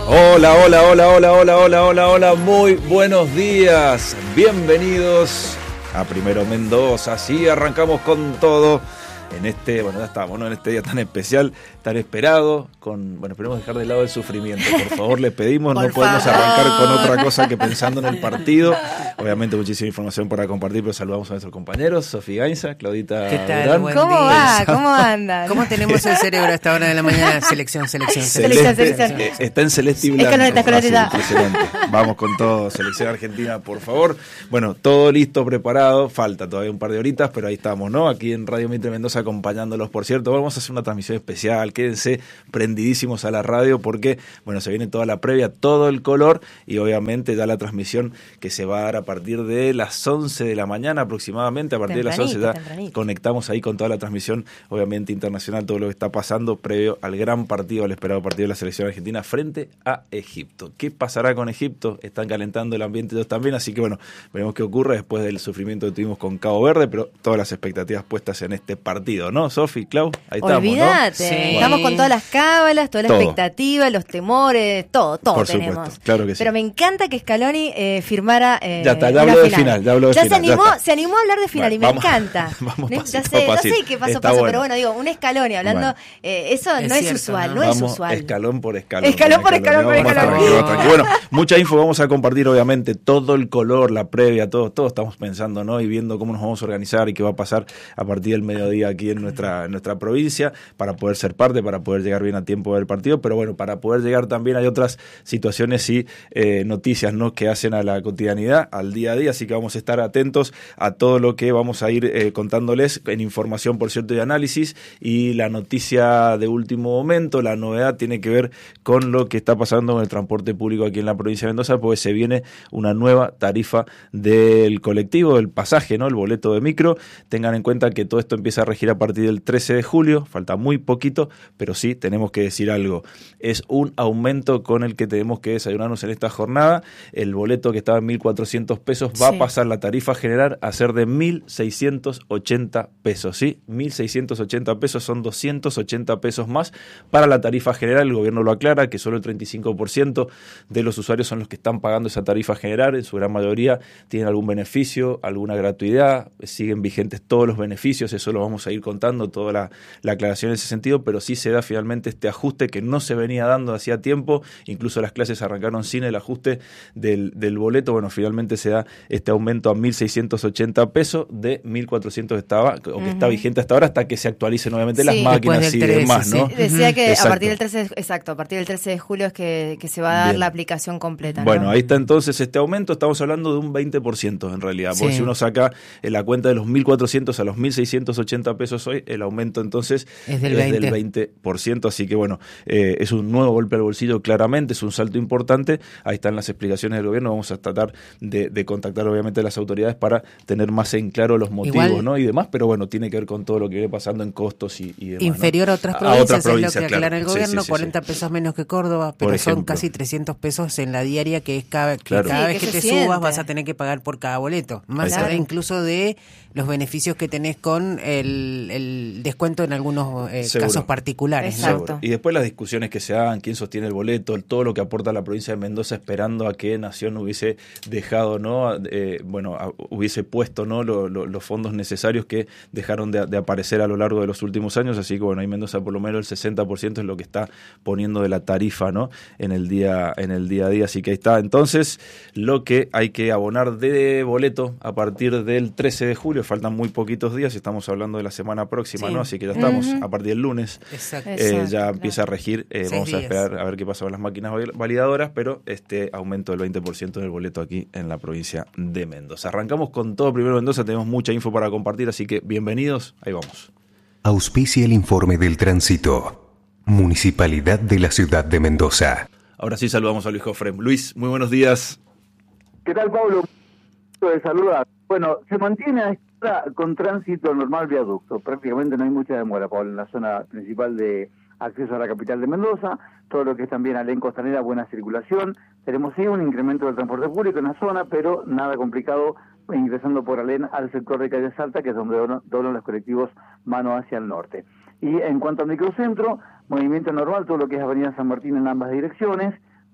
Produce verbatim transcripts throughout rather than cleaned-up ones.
Hola, hola, hola, hola, hola, hola, hola, hola, muy buenos días. Bienvenidos a Primero Mendoza. Así arrancamos con todo en este, bueno, ya estamos, ¿no? En este día tan especial, tan esperado, con, bueno, esperemos dejar de lado el sufrimiento, por favor, les pedimos, no podemos favor. arrancar con otra cosa que pensando en el partido. Obviamente muchísima información para compartir, pero saludamos a nuestros compañeros, Sofía Gainza, Claudita ¿Qué tal? Durán. Buen ¿Cómo día. va? ¿Cómo andan? ¿Cómo tenemos el cerebro a esta hora de la mañana? Selección, selección, Selección, Celeste, selección. eh, está en celeste y blanco. Escolorita, escolorita. Así, impresionante. Vamos con todo, selección argentina, por favor. Bueno, todo listo, preparado. Falta todavía un par de horitas, pero ahí estamos, ¿no? Aquí en Radio Mitre Mendoza acompañándolos, por cierto. Vamos a hacer una transmisión especial. Quédense prendidísimos a la radio porque, bueno, se viene toda la previa, todo el color y obviamente ya la transmisión que se va a dar a partir de las once de la mañana aproximadamente. A partir de las once ya tempranito. Conectamos ahí con toda la transmisión, obviamente internacional, todo lo que está pasando previo al gran partido, al esperado partido de la selección argentina frente a Egipto. ¿Qué pasará con Egipto? Están calentando el ambiente ellos también, así que bueno, veremos qué ocurre después del sufrimiento que tuvimos con Cabo Verde, pero todas las expectativas puestas en este partido, ¿no? Sofi, Clau, ahí estamos, Olvídate, ¿no? sí. Estamos con todas las cábalas, toda la Todo. expectativa, los temores, todo, todo Por tenemos. supuesto, claro que sí. Pero me encanta que Scaloni eh, firmara eh, Ya está, ya una habló de final. final, ya habló de ya final, se ya animó, está. se animó a hablar de final Bueno, y me vamos- encanta. vamos ya pasito sé, a ya pasito. sé qué paso a Está paso, bueno. pero bueno, digo, un Scaloni hablando, Bueno. eh, eso Es no es cierto, usual, ¿no? no, es Vamos usual. escalón por escalón. Escalón por escalón por Vamos escalón. tranquilo, tranquilo. Bueno, mucha info vamos a compartir, obviamente, todo el color, la previa, todo, todo estamos pensando, ¿no? Y viendo cómo nos vamos a organizar y qué va a pasar a partir del mediodía aquí en nuestra, en nuestra provincia, para poder ser parte, para poder llegar bien a tiempo del partido, pero bueno, para poder llegar también hay otras situaciones y eh, noticias, ¿no? Que hacen a la cotidianidad, al día a día, así que vamos a estar atentos a todo lo que vamos a ir eh, contándoles en información, por cierto, y análisis. Y la noticia de último momento, la novedad tiene que ver con lo que está pasando con el transporte público aquí en la provincia de Mendoza, porque se viene una nueva tarifa del colectivo, del pasaje, ¿no? El boleto de micro. Tengan en cuenta que todo esto empieza a regir a partir del trece de julio, falta muy poquito, pero sí tenemos que decir algo. Es un aumento con el que tenemos que desayunarnos en esta jornada. El boleto que estaba en mil cuatrocientos pesos va Sí. a pasar la tarifa general a ser de mil seiscientos ochenta pesos, ¿sí? mil seiscientos ochenta pesos son doscientos ochenta pesos más para la tarifa general. El gobierno lo aclara que solo el treinta y cinco por ciento de los usuarios son los que están pagando esa tarifa general. En su gran mayoría tienen algún beneficio, alguna gratuidad, siguen vigentes todos los beneficios, eso lo vamos a ir contando, toda la, la aclaración en ese sentido, pero sí se da finalmente este ajuste que no se venía dando hacía tiempo, incluso las clases arrancaron sin el ajuste del, del boleto. Bueno, finalmente se da este aumento a mil seiscientos ochenta pesos de mil cuatrocientos estaba, o que uh-huh. está vigente hasta ahora, hasta que se actualicen obviamente sí, las máquinas y trece, demás, sí. ¿no? Decía que Exacto. a partir del trece, exacto, a partir del trece de julio es que, que se va a dar Bien. la aplicación completa, ¿no? Bueno, ahí está entonces este aumento, estamos hablando de un veinte por ciento en realidad, porque Sí. si uno saca en la cuenta de los mil cuatrocientos a los mil seiscientos ochenta pesos hoy, el aumento entonces es del, es veinte. del veinte por ciento, así que bueno, eh, es un nuevo golpe al bolsillo claramente, es un salto importante. Ahí están las explicaciones del gobierno, vamos a tratar de, de contactar obviamente a las autoridades para tener más en claro los motivos, Igual, ¿no? Y demás, pero bueno, tiene que ver con todo lo que viene pasando en costos y, y demás, inferior ¿no? a otras A provincias, otras es lo provincias, que claro. aclara el Sí, gobierno, sí, sí, cuarenta sí. pesos menos que Córdoba, pero Por son ejemplo. casi trescientos pesos en la diaria, que es cada, que Claro. cada Sí, vez que que se te siente. subas vas a tener que pagar por cada boleto, más Claro. allá incluso de los beneficios que tenés con el, el descuento en algunos eh, casos particulares. Exacto. ¿no? Y después las discusiones que se hagan, quién sostiene el boleto, el, todo lo que aporta la provincia de Mendoza, esperando a que Nación hubiese dejado, ¿no? Eh, bueno, a, hubiese puesto, ¿no? Lo, lo, los fondos necesarios que dejaron de, de aparecer a lo largo de los últimos años. Así que bueno, ahí Mendoza por lo menos el sesenta por ciento es lo que está poniendo de la tarifa, ¿no? En el día, en el día a día. Así que ahí está. Entonces, lo que hay que abonar de boleto a partir del trece de julio, faltan muy poquitos días, estamos hablando de la semana próxima, Sí. ¿no? Así que ya estamos, Uh-huh. a partir del lunes. Exacto. Eh, Exacto, ya claro. empieza a regir, eh, Seis vamos a días. esperar a ver qué pasa con las máquinas validadoras, pero este aumento del veinte por ciento del boleto aquí en la provincia de Mendoza. Arrancamos con todo primero Mendoza, tenemos mucha info para compartir, así que bienvenidos, ahí vamos. Auspicia el informe del tránsito. Municipalidad de la Ciudad de Mendoza. Ahora sí saludamos a Luis Jofrem. Luis, muy buenos días. ¿Qué tal, Pablo? Gusto de saludar. Bueno, se mantiene a esta con tránsito normal viaducto. Prácticamente no hay mucha demora, Pablo, en la zona principal de acceso a la capital de Mendoza. Todo lo que es también Alén Costanera, buena circulación. Tenemos sí un incremento del transporte público en la zona, pero nada complicado ingresando por Alén al sector de Calle Salta, que es donde doblan los colectivos mano hacia el norte. Y en cuanto al microcentro, movimiento normal, todo lo que es Avenida San Martín en ambas direcciones.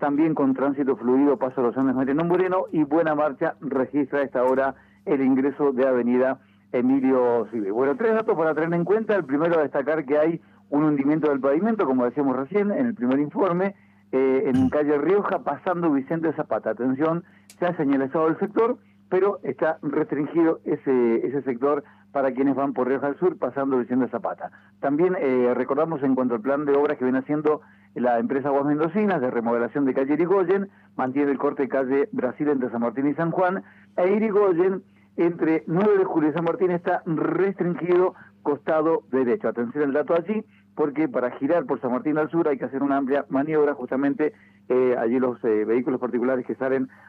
también con tránsito fluido, paso a los Andes Mariano Moreno, y buena marcha registra a esta hora el ingreso de avenida Emilio Civil. Bueno, tres datos para tener en cuenta. El primero, a destacar que hay un hundimiento del pavimento, como decíamos recién, en el primer informe, eh, en calle Rioja, pasando Vicente Zapata. Atención, se ha señalizado el sector, pero está restringido ese, ese sector para quienes van por Rioja del Sur, pasando Vicente Zapata. También eh, recordamos en cuanto al plan de obras que viene haciendo la empresa Aguas Mendocinas de remodelación de calle Irigoyen, mantiene el corte de calle Brasil entre San Martín y San Juan, e Irigoyen entre nueve de julio y San Martín está restringido costado derecho. Atención al dato allí, porque para girar por San Martín al sur hay que hacer una amplia maniobra, justamente eh, allí los eh, vehículos particulares que salen